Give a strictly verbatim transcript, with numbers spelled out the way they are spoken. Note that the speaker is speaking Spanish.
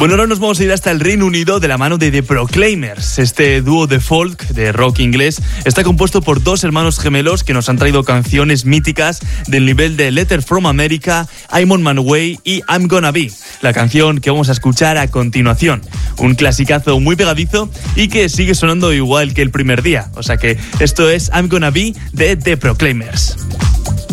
Bueno, ahora nos vamos a ir hasta el Reino Unido de la mano de The Proclaimers. Este dúo de folk, de rock inglés, está compuesto por dos hermanos gemelos que nos han traído canciones míticas del nivel de Letter from America, I'm on my way y I'm gonna be, la canción que vamos a escuchar a continuación. Un clasicazo muy pegadizo y que sigue sonando igual que el primer día. O sea que esto es I'm gonna be de The Proclaimers.